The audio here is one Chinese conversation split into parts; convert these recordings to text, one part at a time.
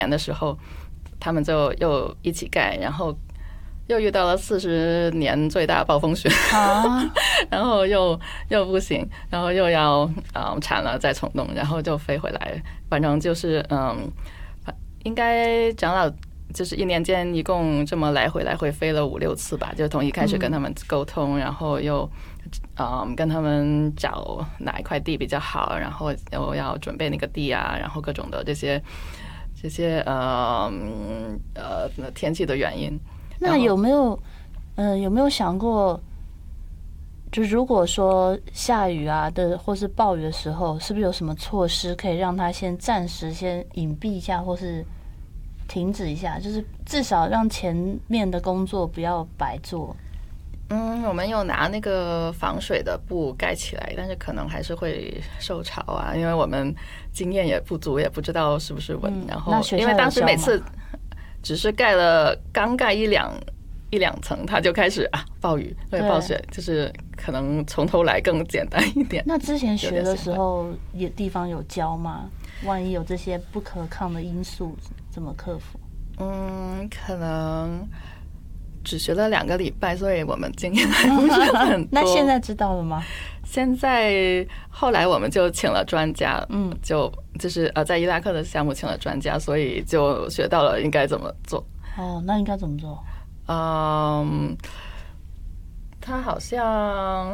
年的时候，他们就又一起盖，然后又遇到了40年最大暴风雪，然后又不行，然后又要铲了再重弄，然后就飞回来。反正就是应该长老就是1年间一共这么来回飞了5-6次吧，就从一开始跟他们沟通，然后又跟他们找哪一块地比较好，然后又要准备那个地啊，然后各种的这些天气的原因。 那有没有想过，就如果说下雨啊或是暴雨的时候，是不是有什么措施可以让它暂时隐蔽一下，或是停止一下，就是至少让前面的工作不要白做？ 我们有拿那个防水的布盖起来，但是可能还是会受潮啊，因为我们经验也不足，也不知道是不是稳。然后因为当时每次只是刚盖一两层，它就开始暴雨或者暴雪，就是可能从头来更简单一点。 那之前学的时候，地方有教吗？万一有这些不可抗的因素，怎么克服？ 可能只学了2个礼拜，所以我们经验还不是很多。 那现在知道了吗？ 现在后来我们就请了专家，就是在伊拉克的项目请了专家，所以就学到了应该怎么做。 那应该怎么做？ 他好像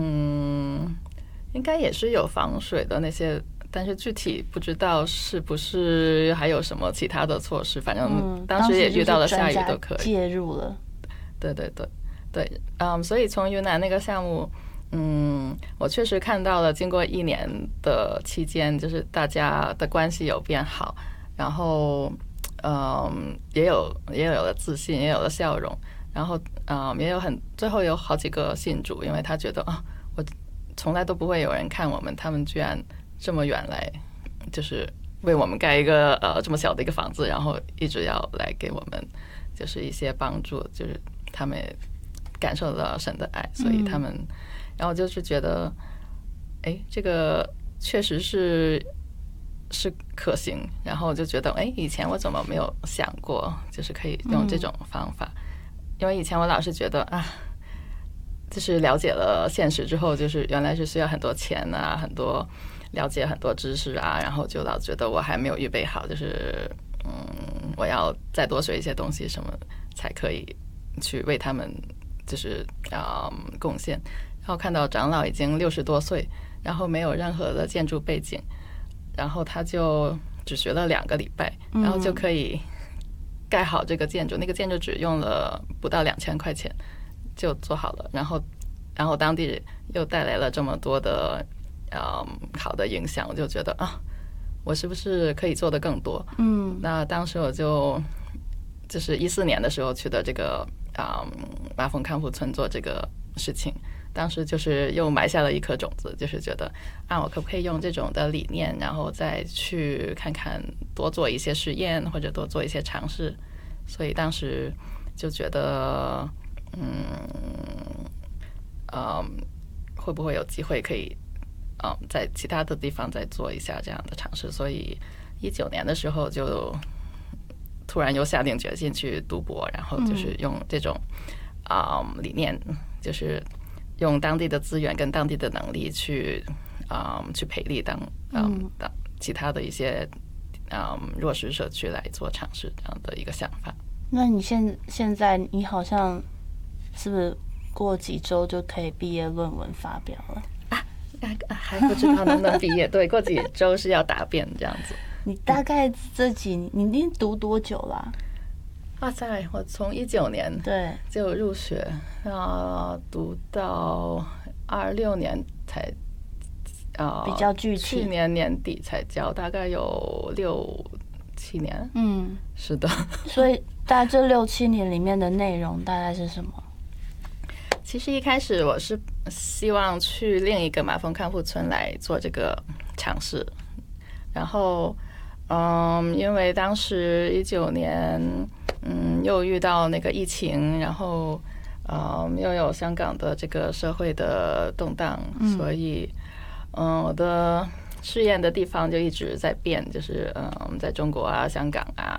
应该也是有防水的那些，但是具体不知道是不是还有什么其他的措施。反正当时也遇到了下雨都可以介入了。 对，所以从云南那个项目，我确实看到了，经过1年的期间，就是大家的关系有变好，然后也有了自信，也有了笑容，然后也有最后有好几个信主，因为他觉得我从来都不会有人看我们，他们居然这么远来，就是为我们盖一个这么小的一个房子，然后一直要来给我们就是一些帮助，就是他们也感受到神的爱，所以他们，然后就是觉得，这个确实是可行，然后就觉得，以前我怎么没有想过，就是可以用这种方法，因为以前我老是觉得就是了解了现实之后，就是原来是需要很多钱啊，很多了解很多知识啊，然后就老觉得我还没有预备好，就是我要再多学一些东西什么才可以去为他们就是贡献。然后看到长老已经60多岁，然后没有任何的建筑背景，然后他就只学了2个礼拜，然后就可以盖好这个建筑。那个建筑只用了不到2000块钱就做好了，然后当地又带来了这么多的好的影响，我就觉得我是不是可以做得更多？那当时我就是14年的时候去的这个马峰康复村做这个事情，当时就是又埋下了一颗种子，就是觉得我可不可以用这种的理念，然后再去看看多做一些实验或者多做一些尝试。所以当时就觉得会不会有机会可以在其他的地方再做一下这样的尝试。所以19年的时候就突然又下定决心去读博，然后就是用这种理念，就是用当地的资源跟当地的能力去培力当其他的一些弱势社区来做尝试这样的一个想法。 那你现在你好像是不是过几周就可以毕业论文发表了？ 还不知道能不能毕业。对，过几周是要答辩这样子。 你大概你已经读多久啦？ 哇塞，我从19年对就入学，读到26年才比较具体， 去年年底才交，大概有6-7年。是的。 所以大概这6-7年里面的内容大概是什么？ 其实一开始我是希望去另一个马峰康复村来做这个尝试，然后因为当时19年又遇到那个疫情，然后又有香港的这个社会的动荡，所以我的试验的地方就一直在变，就是在中国啊、香港啊，